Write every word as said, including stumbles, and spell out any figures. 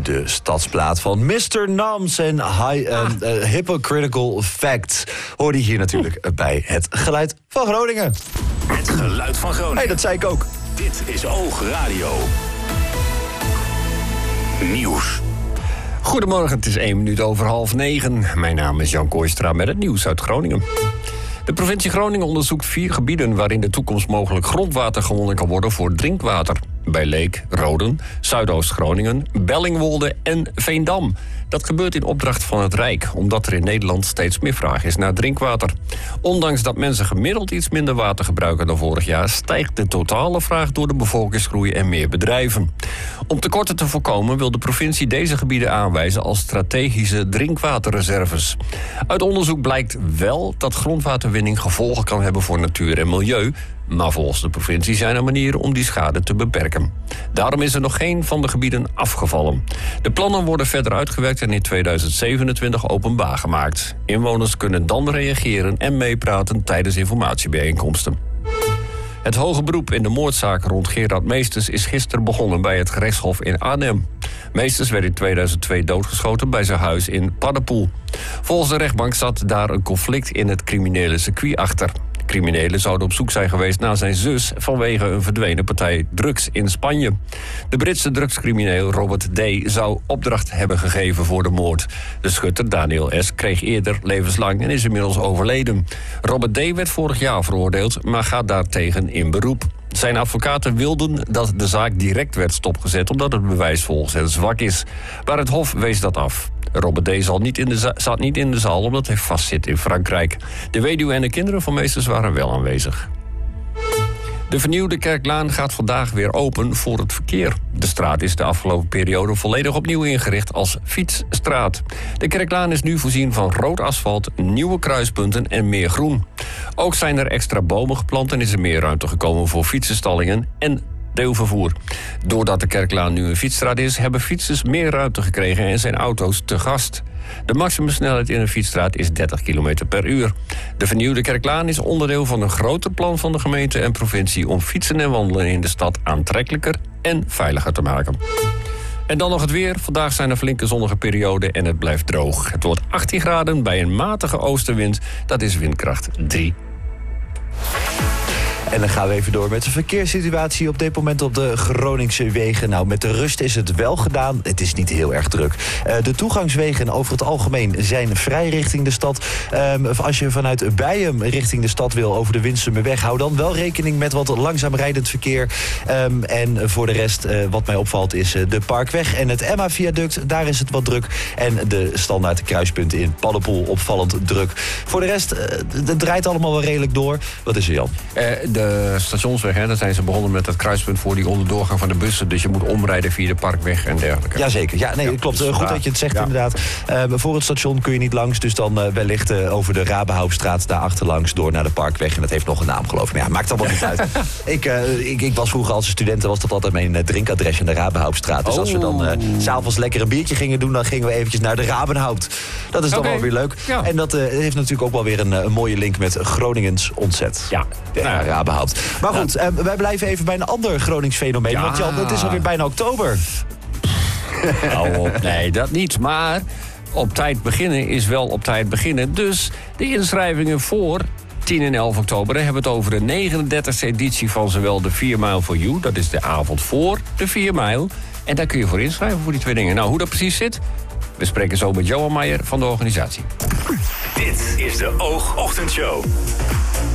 de stadsplaat van mister Nams en high, ah. uh, uh, Hypocritical Facts. Hoorde je hier natuurlijk bij het geluid van Groningen. Het geluid van Groningen. Hey, dat zei ik ook. Dit is Oog Radio. Nieuws. Goedemorgen, het is één minuut over half negen. Mijn naam is Jan Kooistra met het nieuws uit Groningen. De provincie Groningen onderzoekt vier gebieden waarin in de toekomst mogelijk grondwater gewonnen kan worden voor drinkwater. Bij Leek, Roden, Zuidoost-Groningen, Bellingwolde en Veendam. Dat gebeurt in opdracht van het Rijk, omdat er in Nederland steeds meer vraag is naar drinkwater. Ondanks dat mensen gemiddeld iets minder water gebruiken dan vorig jaar, stijgt de totale vraag door de bevolkingsgroei en meer bedrijven. Om tekorten te voorkomen wil de provincie deze gebieden aanwijzen als strategische drinkwaterreserves. Uit onderzoek blijkt wel dat grondwaterwinning gevolgen kan hebben voor natuur en milieu. Maar volgens de provincie zijn er manieren om die schade te beperken. Daarom is er nog geen van de gebieden afgevallen. De plannen worden verder uitgewerkt en in tweeduizend zevenentwintig openbaar gemaakt. Inwoners kunnen dan reageren en meepraten tijdens informatiebijeenkomsten. Het hoge beroep in de moordzaak rond Gerard Meesters is gisteren begonnen bij het gerechtshof in Arnhem. Meesters werd in tweeduizend twee doodgeschoten bij zijn huis in Paddepoel. Volgens de rechtbank zat daar een conflict in het criminele circuit achter. Criminelen zouden op zoek zijn geweest naar zijn zus vanwege een verdwenen partij drugs in Spanje. De Britse drugscrimineel Robert D. zou opdracht hebben gegeven voor de moord. De schutter Daniel S. kreeg eerder levenslang en is inmiddels overleden. Robert D. werd vorig jaar veroordeeld, maar gaat daartegen in beroep. Zijn advocaten wilden dat de zaak direct werd stopgezet omdat het bewijs volgens hen zwak is. Maar het Hof wees dat af. Robert D. Zal niet in de za- zat niet in de zaal omdat hij vastzit in Frankrijk. De weduwe en de kinderen van Meesters waren wel aanwezig. De vernieuwde Kerklaan gaat vandaag weer open voor het verkeer. De straat is de afgelopen periode volledig opnieuw ingericht als fietsstraat. De Kerklaan is nu voorzien van rood asfalt, nieuwe kruispunten en meer groen. Ook zijn er extra bomen geplant en is er meer ruimte gekomen voor fietsenstallingen en deelvervoer. Doordat de Kerklaan nu een fietsstraat is, hebben fietsers meer ruimte gekregen en zijn auto's te gast. De maximumsnelheid in een fietsstraat is dertig kilometer per uur. De vernieuwde Kerklaan is onderdeel van een groter plan van de gemeente en provincie om fietsen en wandelen in de stad aantrekkelijker en veiliger te maken. En dan nog het weer. Vandaag zijn er flinke zonnige perioden en het blijft droog. Het wordt achttien graden bij een matige oostenwind. Dat is windkracht drie. En dan gaan we even door met de verkeerssituatie op dit moment op de Groningse wegen. Nou, met de rust is het wel gedaan. Het is niet heel erg druk. Uh, de toegangswegen over het algemeen zijn vrij richting de stad. Um, als je vanuit Bijum richting de stad wil over de Winsumerweg, hou dan wel rekening met wat langzaam rijdend verkeer. Um, en voor de rest, uh, wat mij opvalt, is uh, de Parkweg en het Emma-viaduct. Daar is het wat druk. En de standaard kruispunten in Paddepoel opvallend druk. Voor de rest, uh, het draait allemaal wel redelijk door. Wat is er, Jan? Uh, De stationsweg, hè, daar zijn ze begonnen met het kruispunt voor die onderdoorgang van de bussen. Dus je moet omrijden via de Parkweg en dergelijke. Jazeker, ja, nee, ja, klopt. dus Goed daar, dat je het zegt, ja. inderdaad. Uh, voor het station kun je niet langs, dus dan uh, wellicht uh, over de Rabenhoofdstraat daar achterlangs door naar de Parkweg. En dat heeft nog een naam, geloof ik. Maar ja, maakt allemaal niet uit. Ik, uh, ik, ik was vroeger als student, was dat altijd mijn uh, drinkadres in de Rabenhoofdstraat. Dus oh. als we dan uh, s'avonds lekker een biertje gingen doen, dan gingen we eventjes naar de Rabenhaupt. Dat is dan okay. wel weer leuk. Ja. En dat uh, heeft natuurlijk ook wel weer een, een mooie link met Groningens ontzet. Ja, de nou, Rabenhaupt. Maar goed, ja. uh, wij blijven even bij een ander Gronings fenomeen. Ja. Want Jan, het is alweer bijna oktober. Nou, op, nee, dat niet. Maar op tijd beginnen is wel op tijd beginnen. Dus de inschrijvingen voor tien en elf oktober hebben we het over de negenendertigste editie van zowel de vier Mile for You. Dat is de avond voor de vier mijl. En daar kun je voor inschrijven voor die twee dingen. Nou, hoe dat precies zit, we spreken zo met Johan Meijer van de organisatie. Dit is de Oog Ochtendshow.